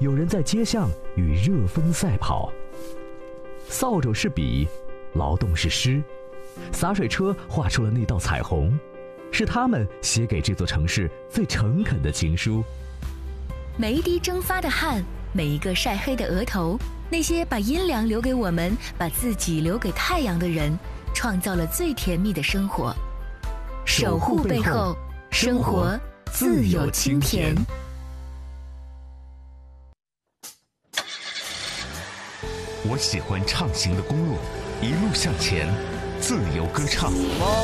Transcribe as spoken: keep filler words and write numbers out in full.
有人在街巷与热风赛跑。扫帚是笔，劳动是诗，洒水车画出了那道彩虹，是他们写给这座城市最诚恳的情书。 每一滴蒸发的汗，每一个晒黑的额头，那些把阴凉留给我们，把自己留给太阳的人，创造了最甜蜜的生活。守护背后，生活自有清甜。 我喜欢畅行的公路，一路向前，自由歌唱。